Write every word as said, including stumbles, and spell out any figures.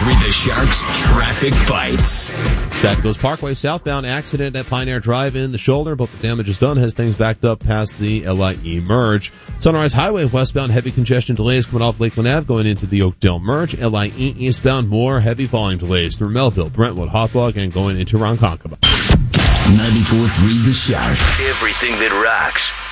three The Sharks Traffic Bites. Sapicos Parkway southbound accident at Pioneer Drive in the shoulder, but the damage is done. Has things backed up past the L I E merge. Sunrise Highway westbound heavy congestion delays coming off Lakeland Avenue going into the Oakdale merge. L I E eastbound more heavy volume delays through Melville, Brentwood, Hauppauge, and going into Ronkonkoma. ninety-four point three The Shark. Everything that rocks.